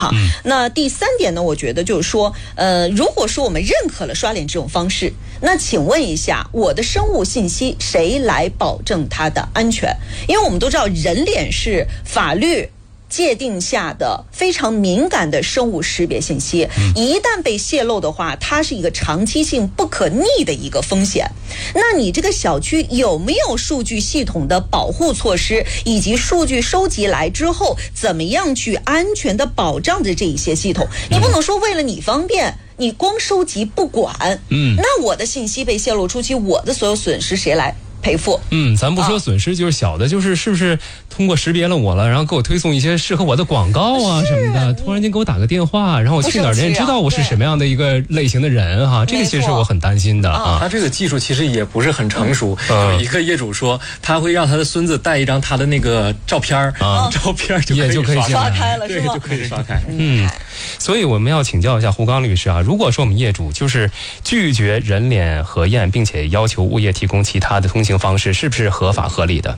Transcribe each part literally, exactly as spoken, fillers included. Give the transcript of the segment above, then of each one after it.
好，那第三点呢，我觉得就是说，呃，如果说我们认可了刷脸这种方式，那请问一下，我的生物信息谁来保证它的安全？因为我们都知道，人脸是法律界定下的非常敏感的生物识别信息，一旦被泄露的话，它是一个长期性不可逆的一个风险。那你这个小区有没有数据系统的保护措施，以及数据收集来之后怎么样去安全的保障着这一些系统？你不能说为了你方便，你光收集不管，嗯，那我的信息被泄露出去，我的所有损失谁来赔付？ 嗯，咱不说损失，就是小的，就是是不是通过识别了我了，然后给我推送一些适合我的广告啊什么的，突然间给我打个电话，然后我去哪儿，人知道我是什么样的一个类型的人哈，这个其实我很担心的啊。 他这个技术其实也不是很成熟。有一个业主说，他会让他的孙子带一张他的那个照片啊，照片就也就可以刷开了， 对，就可以刷开。 嗯，所以我们要请教一下胡刚律师啊，如果说我们业主就是拒绝人脸核验，并且要求物业提供其他的通行方式，是不是合法合理的？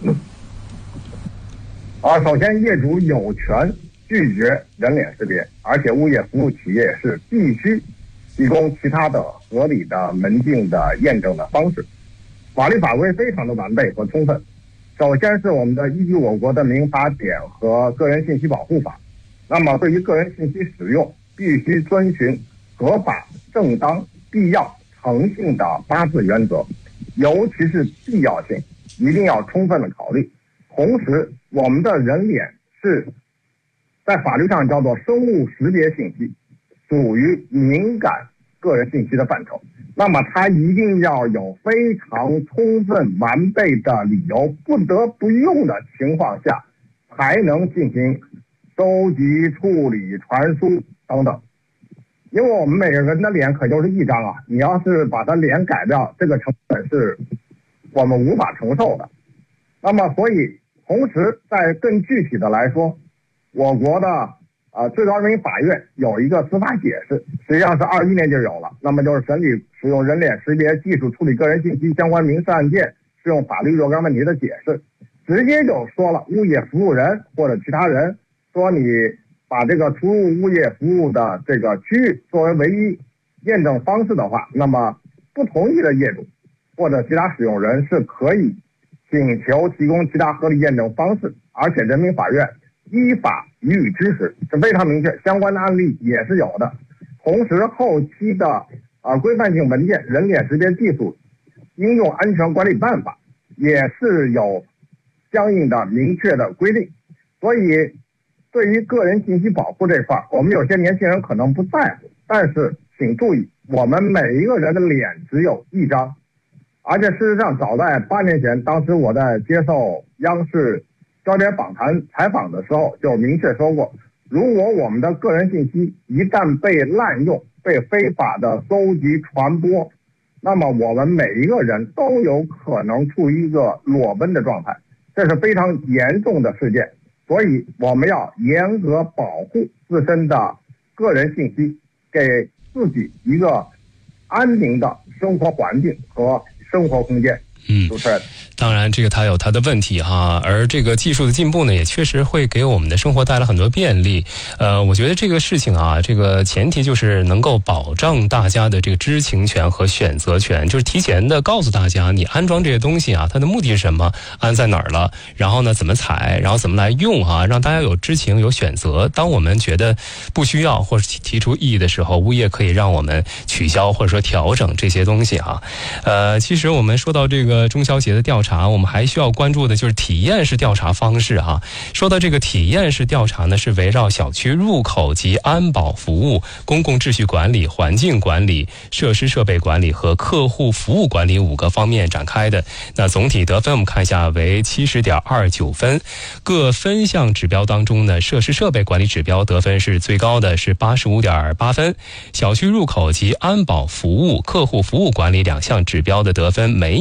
啊，首先业主有权拒绝人脸识别，而且物业服务企业是必须提供其他的合理的门径的验证的方式。法律法规非常的完备和充分。首先是我们的依据我国的民法典和个人信息保护法，那么对于个人信息使用，必须遵循合法、正当、必要、诚信的八字原则，尤其是必要性一定要充分的考虑。同时，我们的人脸是在法律上叫做生物识别信息，属于敏感个人信息的范畴，那么它一定要有非常充分完备的理由，不得不用的情况下，才能进行收集、处理、传输等等。因为我们每个人的脸可就是一张啊，你要是把他脸改掉，这个成本是我们无法承受的。那么所以同时在更具体的来说，我国的呃最高人民法院有一个司法解释，实际上是二一年就有了，那么就是审理使用人脸识别技术处理个人信息相关民事案件适用法律若干问题的解释，直接就说了，物业服务人或者其他人说你把这个出入物业服务的这个区域作为唯一验证方式的话，那么不同意的业主或者其他使用人是可以请求提供其他合理验证方式，而且人民法院依法予以支持，是非常明确，相关的案例也是有的。同时后期的啊规范性文件人脸识别技术应用安全管理办法也是有相应的明确的规定。所以对于个人信息保护这块，我们有些年轻人可能不在乎，但是请注意，我们每一个人的脸只有一张。而且事实上早在八年前，当时我在接受央视焦点访谈采访的时候就明确说过，如果我们的个人信息一旦被滥用、被非法的搜集传播，那么我们每一个人都有可能处于一个裸奔的状态，这是非常严重的事件。所以我们要严格保护自身的个人信息，给自己一个安宁的生活环境和生活空间。 嗯，当然这个它有它的问题哈，而这个技术的进步呢，也确实会给我们的生活带来很多便利。呃，我觉得这个事情啊，这个前提就是能够保障大家的这个知情权和选择权，就是提前的告诉大家，你安装这些东西啊，它的目的是什么，安在哪儿了，然后呢怎么采，然后怎么来用啊，让大家有知情有选择。当我们觉得不需要或者提出异议的时候，物业可以让我们取消或者说调整这些东西啊。呃，其实我们说到这个中消协的调查，我们还需要关注的就是体验式调查方式哈。说到这个体验式调查呢，是围绕小区入口及安保服务、公共秩序管理、环境管理、设施设备管理和客户服务管理五个方面展开的。那总体得分我们看一下为 七十点二九 分，各分项指标当中呢，设施设备管理指标得分是最高的，是 八十五点八 分。小区入口及安保服务、客户服务管理两项指标的得分没有达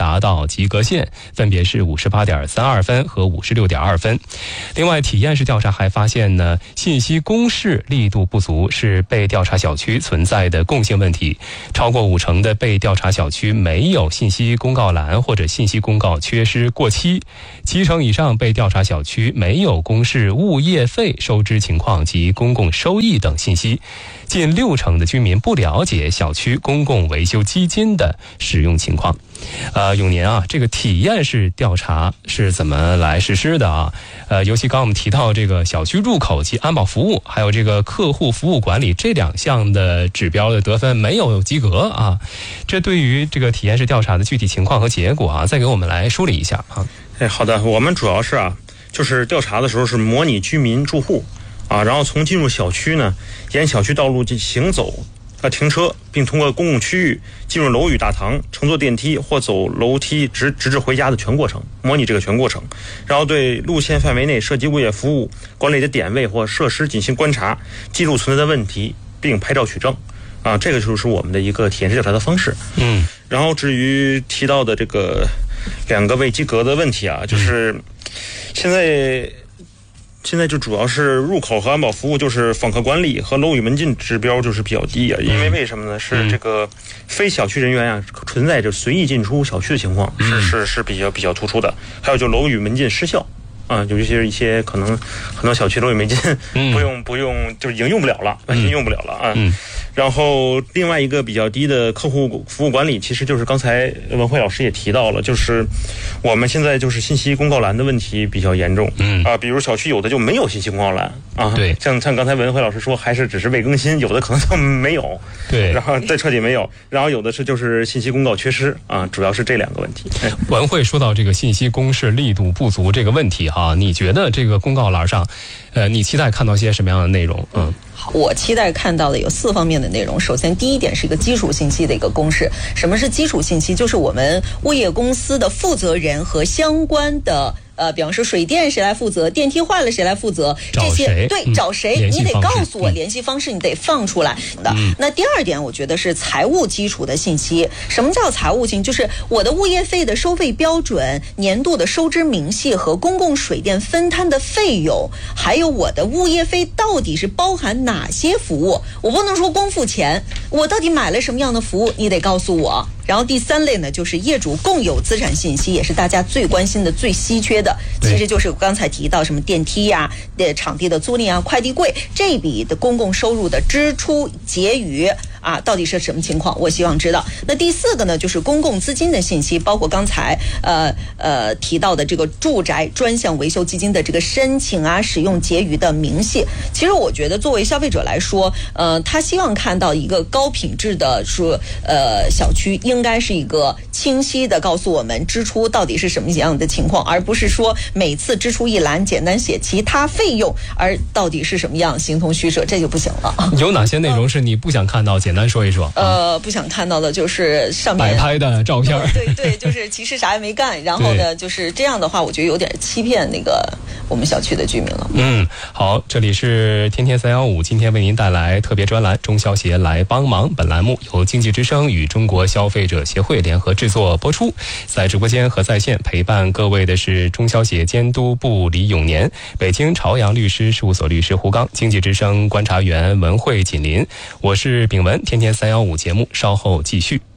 达到及格线，分别是五十八点三二分和五十六点二分。另外，体验式调查还发现呢，信息公示力度不足是被调查小区存在的共性问题。超过五成的被调查小区没有信息公告栏或者信息公告缺失过期，七成以上被调查小区没有公示物业费收支情况及公共收益等信息，近六成的居民不了解小区公共维修基金的使用情况。呃，永年啊，这个体验式调查是怎么来实施的啊？呃，尤其刚我们提到这个小区入口及安保服务，还有这个客户服务管理这两项的指标的得分没有及格啊。这对于这个体验式调查的具体情况和结果啊，再给我们来梳理一下啊。 哎，好的，我们主要是啊，就是调查的时候是模拟居民住户啊，然后从进入小区呢，沿小区道路进行走。呃，停车，并通过公共区域进入楼宇大堂，乘坐电梯或走楼梯直直至回家的全过程，模拟这个全过程，然后对路线范围内涉及物业服务管理的点位或设施进行观察，记录存在的问题，并拍照取证。啊，这个就是我们的一个体验式调查的方式。 嗯， 然后至于提到的这个两个未及格的问题啊，就是现在。现在就主要是入口和安保服务，就是访客管理和楼宇门禁指标就是比较低啊。因为为什么呢？是这个非小区人员啊存在着随意进出小区的情况，是是是比较比较突出的。还有就楼宇门禁失效啊，尤其是一些可能很多小区楼宇门禁不用不用就是已经用不了了，完全用不了了啊。 嗯。 然后另外一个比较低的客户服务管理，其实就是刚才文慧老师也提到了，就是我们现在就是信息公告栏的问题比较严重。 嗯啊，比如小区有的就没有信息公告栏啊， 对， 像像刚才文慧老师说，还是只是未更新，有的可能就没有， 对， 然后再彻底没有，然后有的是就是信息公告缺失啊，主要是这两个问题。 文慧说到这个信息公示力度不足这个问题哈，你觉得这个公告栏上，呃，你期待看到些什么样的内容？嗯。 我期待看到的有四方面的内容。首先，第一点是一个基础信息的一个公示。什么是基础信息？就是我们物业公司的负责人和相关的。呃，比方说水电谁来负责，电梯坏了谁来负责，这些对找谁、嗯、你得告诉我联系方式，你得放出来的、嗯。那第二点，我觉得是财务基础的信息。什么叫财务性？就是我的物业费的收费标准、年度的收支明细和公共水电分摊的费用，还有我的物业费到底是包含哪些服务？我不能说光付钱，我到底买了什么样的服务，你得告诉我。然后第三类呢，就是业主共有资产信息，也是大家最关心的、最稀缺的。其实就是我刚才提到什么电梯呀、啊、场地的租赁啊、快递柜这笔的公共收入的支出结余啊，到底是什么情况？我希望知道。那第四个呢，就是公共资金的信息，包括刚才呃呃提到的这个住宅专项维修基金的这个申请啊、使用结余的明细。其实我觉得，作为消费者来说，呃，他希望看到一个高品质的说呃小区。应该是一个清晰的告诉我们支出到底是什么样的情况，而不是说每次支出一栏简单写其他费用，而到底是什么样形同虚设，这就不行了。 有哪些内容是你不想看到？简单说一说。 呃，不想看到的就是上面摆拍的照片。 对对，就是其实啥也没干，然后呢，就是这样的话，我觉得有点欺骗那个我们小区的居民了。 嗯，好，这里是天天三幺五，今天为您带来特别专栏，中消协来帮忙。本栏目由经济之声与中国消费者协会联合制作播出。在直播间和在线陪伴各位的是中消协监督部李永年，北京朝阳律师事务所律师胡刚，经济之声观察员文慧锦林。我是炳文，天天三幺五节目稍后继续。